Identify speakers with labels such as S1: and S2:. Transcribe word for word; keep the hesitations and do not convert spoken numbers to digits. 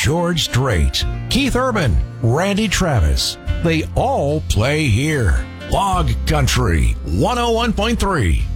S1: George Strait, Keith Urban, Randy Travis. They all play here. Log Country one oh one point three.